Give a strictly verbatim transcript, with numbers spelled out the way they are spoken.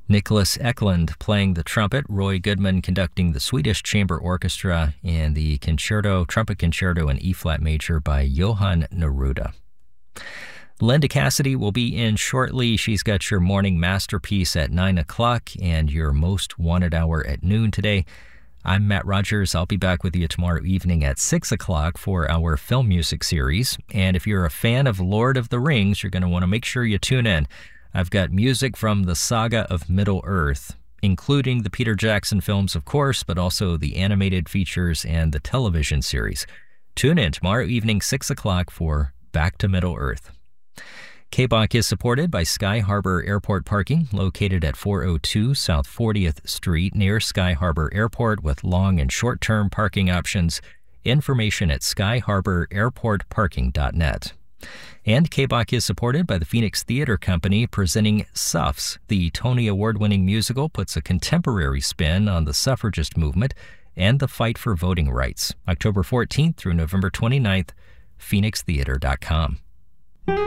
Nicholas Eklund playing the trumpet, Roy Goodman conducting the Swedish Chamber Orchestra, and the concerto, trumpet concerto in E-flat major by Johann Neruda. Linda Cassidy will be in shortly. She's got your morning masterpiece at nine o'clock and your most wanted hour at noon today. I'm Matt Rogers. I'll be back with you tomorrow evening at six o'clock for our film music series. And if you're a fan of Lord of the Rings, you're going to want to make sure you tune in. I've got music from the saga of Middle-earth, including the Peter Jackson films, of course, but also the animated features and the television series. Tune in tomorrow evening, six o'clock for Back to Middle-earth. K B O C is supported by Sky Harbor Airport Parking, located at four oh two South fortieth Street near Sky Harbor Airport with long and short-term parking options. Information at sky harbor airport parking dot net. And K B O C is supported by the Phoenix Theater Company, presenting Suffs. The Tony Award-winning musical puts a contemporary spin on the suffragist movement and the fight for voting rights. October fourteenth through November twenty-ninth, phoenix theater dot com.